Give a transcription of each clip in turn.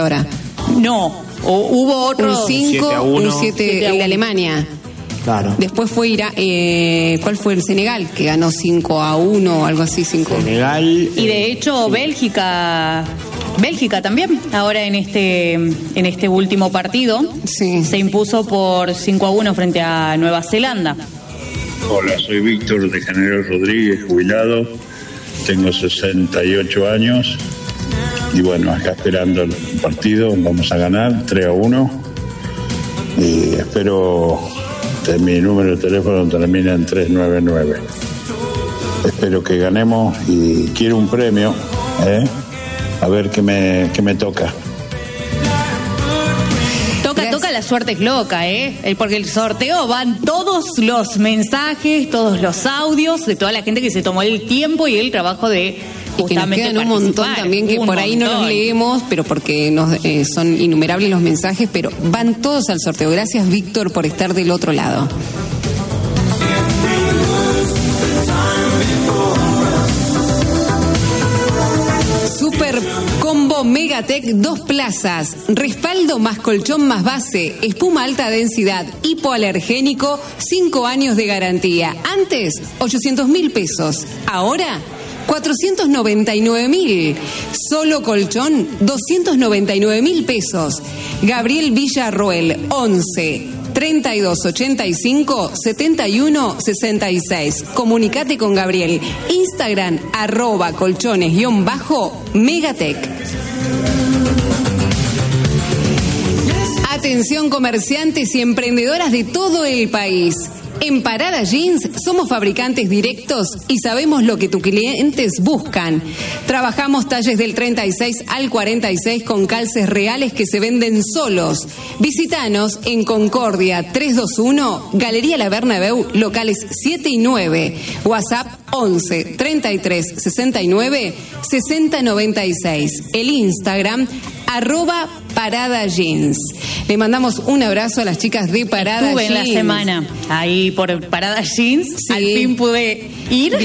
ahora. No, hubo otro... Un 5, un 7 el de Alemania. Claro. Después fue ¿cuál fue el Senegal? Que ganó 5-1 o algo así. Senegal. Y de hecho Bélgica también, ahora en este último partido, se impuso por 5-1 frente a Nueva Zelanda. Hola, soy Víctor de General Rodríguez, jubilado, tengo 68 años y bueno, acá esperando el partido, vamos a ganar 3-1 y espero que mi número de teléfono termine en 399. Espero que ganemos y quiero un premio, a ver qué me toca. Toca, la suerte es loca, porque el sorteo van todos los mensajes, todos los audios de toda la gente que se tomó el tiempo y el trabajo de justamente y que nos quedan un montón también que por ahí no los leemos, pero porque son innumerables los mensajes, pero van todos al sorteo. Gracias, Víctor, por estar del otro lado. Super Combo Megatec 2 plazas, respaldo más colchón más base, espuma alta densidad, hipoalergénico, 5 años de garantía. Antes, 800.000 pesos. Ahora, 499.000. Solo colchón, 299.000 pesos. Gabriel Villarroel, 11-3285-7166. Comunicate con Gabriel. Instagram, @colchones_Megatec. Atención comerciantes y emprendedoras de todo el país. En Parada Jeans somos fabricantes directos y sabemos lo que tus clientes buscan. Trabajamos talles del 36 al 46 con calces reales que se venden solos. Visítanos en Concordia 321, Galería La Bernabéu, locales 7 y 9. WhatsApp 11 33 69 60 96. El Instagram @Parada Jeans. Le mandamos un abrazo a las chicas de Parada Jeans. Estuve en la semana ahí por Parada Jeans. Sí. Al fin pude ir.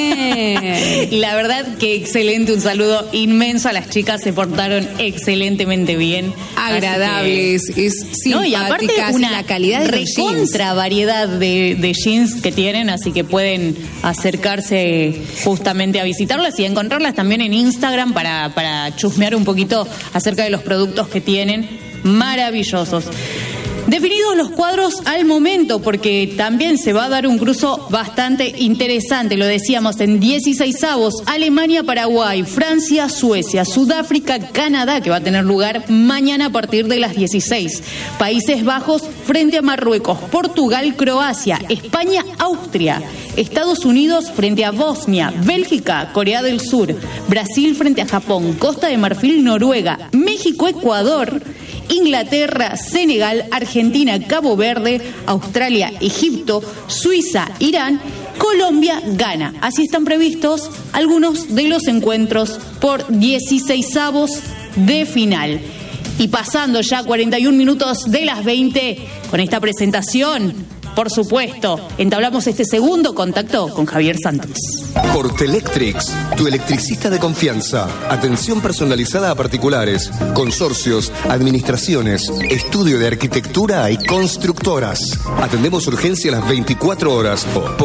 Bien. Y la verdad que excelente. Un saludo inmenso a las chicas. Se portaron excelentemente bien. Agradables. Es simpáticas. Y aparte la calidad de jeans. Recontra variedad de jeans que tienen. Así que pueden acercarse justamente a visitarlas y a encontrarlas también en Instagram para chusmear un poquito acerca de los productos que tienen, maravillosos. Definidos los cuadros al momento, porque también se va a dar un cruzo bastante interesante, lo decíamos, en 16avos, Alemania, Paraguay, Francia, Suecia, Sudáfrica, Canadá, que va a tener lugar mañana a partir de las 16, Países Bajos frente a Marruecos, Portugal, Croacia, España, Austria, Estados Unidos frente a Bosnia, Bélgica, Corea del Sur, Brasil frente a Japón, Costa de Marfil, Noruega, México, Ecuador, Inglaterra, Senegal, Argentina, Cabo Verde, Australia, Egipto, Suiza, Irán, Colombia, Ghana. Así están previstos algunos de los encuentros por 16avos de final. Y pasando ya 41 minutos de las 20 con esta presentación, por supuesto, entablamos este segundo contacto con Javier Santos. Portelectrics, tu electricista de confianza. Atención personalizada a particulares, consorcios, administraciones, estudio de arquitectura y constructoras. Atendemos urgencia las 24 horas.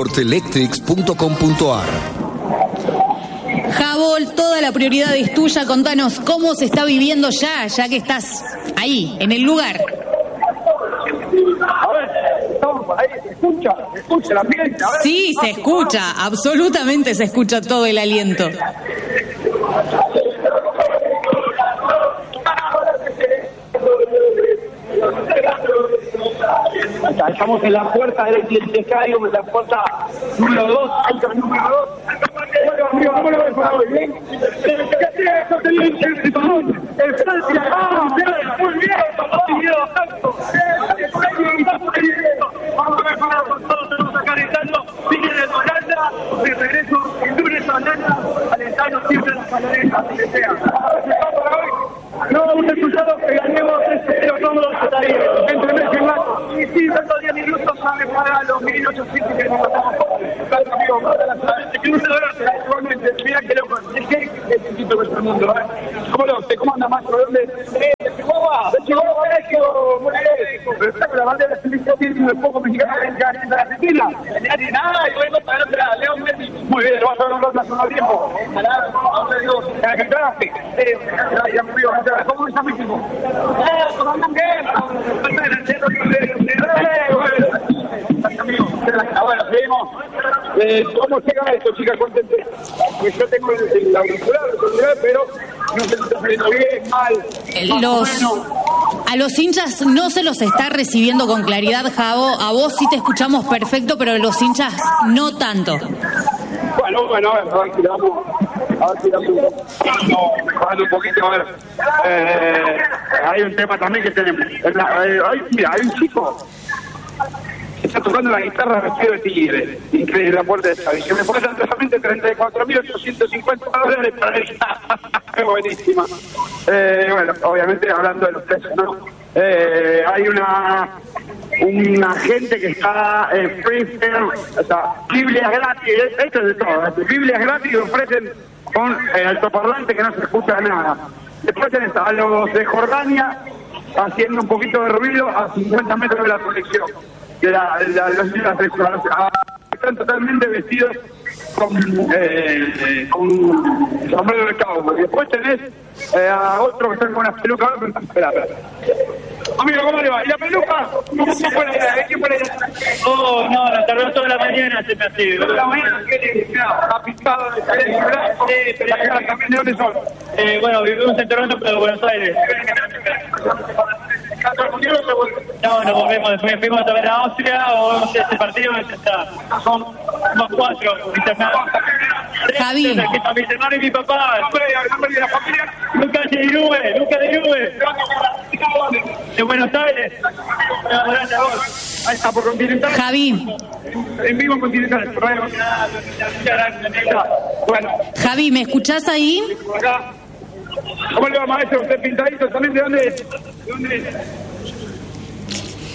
Portelectrics.com.ar. Jabol, toda la prioridad es tuya. Contanos cómo se está viviendo ya que estás ahí, en el lugar. A ver, estamos por ahí, se escucha el ambiente. A ver, sí, se escucha, absolutamente se escucha todo el aliento. Estamos en la puerta del estadio, en la puerta número 2, número 2. ¿Cómo lo ves para hoy? ¿Bien? El Francia, muy bien, vamos a ver para todos tenemos acá alentando, viene de Holanda, de regreso el lunes a Holanda, alentando siempre las palonetas, así que sea. No, un resultado que ganemos pero todos está bien, entre mes y marzo. Y sí, tanto 10 minutos sale para los 1800 que nos matamos. Que no se lo hace, igualmente, mira que loco, es que es chiquito que todo el mundo, ¿Cómo anda, maestro? ¿Dónde? pero la bandera de la selección tiene un poco mexicano en la Argentina. Ni nada, y bueno, para otra, León Messi. Muy bien, lo vas a ver un rato hace tiempo. Ahora digo, ¿la entraste? Ya me digo, ¿cómo está México? ¿Cómo andan bien? Bueno, seguimos. ¿Cómo llega esto, chicas? Cuéntense. Pues yo tengo el auricular, pero no se está saliendo bien, mal. A los hinchas no se los está recibiendo con claridad, Javo. A vos sí te escuchamos perfecto, pero a los hinchas no tanto. Bueno, a ver si damos mejorando un poquito, a ver. Hay un tema también que tenemos. Mira, hay un chico que está tocando la guitarra vestido de tigre. Increíble, la puerta de esa. Y que me cuesta solamente $34.850 para él. Es buenísima. Bueno, obviamente hablando de los precios, ¿no? Hay una gente que está en freestyle, o sea, Biblias gratis, esto es de todo, Biblias gratis que ofrecen con altoparlante que no se escucha nada. Después tenés a los de Jordania haciendo un poquito de ruido a 50 metros de la conexión, de los islas sexuales. Están totalmente vestidos con sombrero de cowboy. Después tenés a otro que está con unas pelucas. Espera. Amigo, ¿cómo le va? ¿Y la peluca? ¿Cómo fue la idea? ¿Qué fue la idea? Oh, no, la tardó toda la mañana, se me hace. Toda la mañana, ¿qué está pintado de cerebro? Sí, pero también ¿de dónde son? Bueno, vivimos en Toronto, pero de Buenos Aires. No, nos volvemos después. Fuimos a ver a Austria o vamos a este partido y ya está. Somos 4, mis hermanos. Javi. Mi hermano y mi papá. ¿Nombre de la familia? Lucas de Juve. De Buenos Aires. Ahí está, por Continental. Javi. En vivo en Continental. Bueno. Javi, ¿me escuchás ahí? Acá. ¿Cómo le va, maestro? ¿Usted pintadito también? ¿De dónde es?